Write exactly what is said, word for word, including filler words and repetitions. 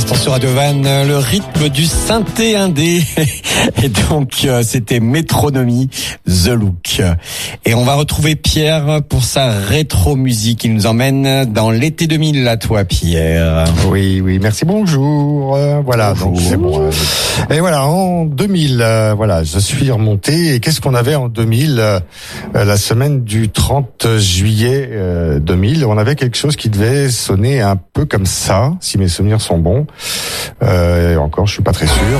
l'instant sur Radio Vannes, le rythme du synthé indé. Et donc, c'était Métronomie, The Look. Et on va retrouver Pierre pour sa rétro-musique. Il nous emmène dans l'été deux mille, à toi, Pierre. Oui, oui, merci, bonjour. Euh, voilà, bonjour. donc c'est bon. Euh, et voilà, en deux mille, euh, voilà, je suis remonté. Et qu'est-ce qu'on avait en deux mille, euh, la semaine du trente juillet euh, deux mille, on avait quelque chose qui devait sonner un peu comme ça, si mes souvenirs sont bons. Euh, et encore, je suis pas très sûr.